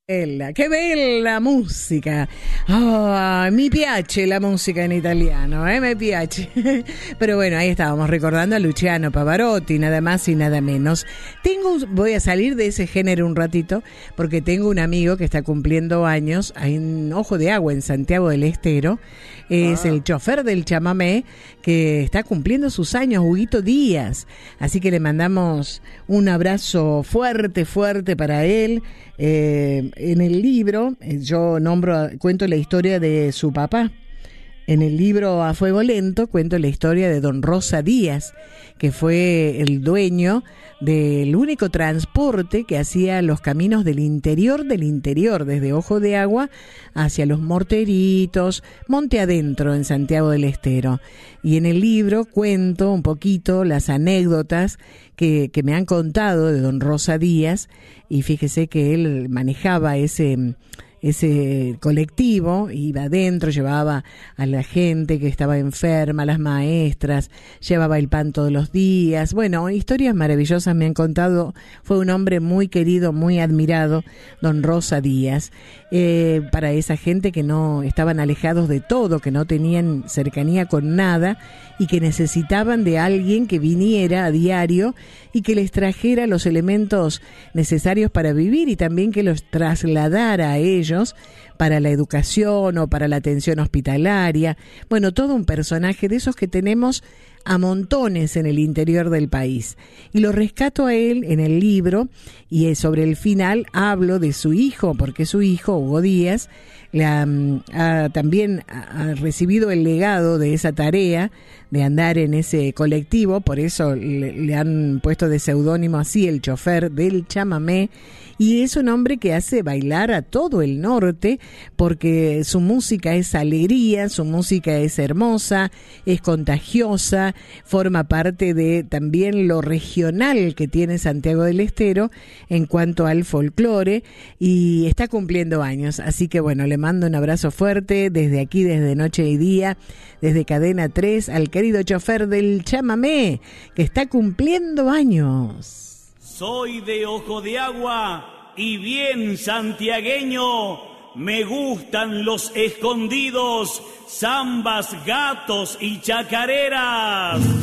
Bella, che bella musica. Mi piace la música en italiano, me piace. Pero bueno, ahí estábamos recordando a Luciano Pavarotti, nada más y nada menos. Voy a salir de ese género un ratito, porque tengo un amigo que está cumpliendo años en Ojo de Agua, en Santiago del Estero. Es el chofer del chamamé que está cumpliendo sus años, Huguito Díaz. Así que le mandamos un abrazo fuerte, fuerte para él. En el libro yo cuento la historia de su papá. En el libro A Fuego Lento cuento la historia de don Rosa Díaz, que fue el dueño del único transporte que hacía los caminos del interior, desde Ojo de Agua hacia Los Morteritos, monte adentro en Santiago del Estero. Y en el libro cuento un poquito las anécdotas que me han contado de don Rosa Díaz, y fíjese que él manejaba ese colectivo, iba adentro, llevaba a la gente que estaba enferma, a las maestras, llevaba el pan todos los días. Bueno, historias maravillosas me han contado. Fue un hombre muy querido, muy admirado, don Rosa Díaz. Para esa gente que no estaban alejados de todo, que no tenían cercanía con nada y que necesitaban de alguien que viniera a diario y que les trajera los elementos necesarios para vivir, y también que los trasladara a ellos para la educación o para la atención hospitalaria. Bueno, todo un personaje de esos que tenemos a montones en el interior del país. Y lo rescato a él en el libro, y sobre el final hablo de su hijo, porque su hijo, Hugo Díaz, también ha recibido el legado de esa tarea de andar en ese colectivo. Por eso le han puesto de seudónimo así, el chofer del chamamé. Y es un hombre que hace bailar a todo el norte, porque su música es alegría, su música es hermosa, es contagiosa, forma parte de también lo regional que tiene Santiago del Estero en cuanto al folclore, y está cumpliendo años. Así que bueno, le mando un abrazo fuerte desde aquí, desde Noche y Día, desde Cadena 3, al querido chofer del chamamé, que está cumpliendo años. Soy de Ojo de Agua y bien santiagueño, me gustan los escondidos, zambas, gatos y chacareras.